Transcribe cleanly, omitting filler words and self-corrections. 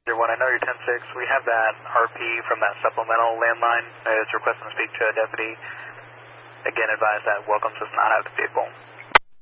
1, I know you're 10-6. We have that RP from that supplemental landline. It's requesting to speak to a deputy. Again, advise that Welcome does not have the vehicle.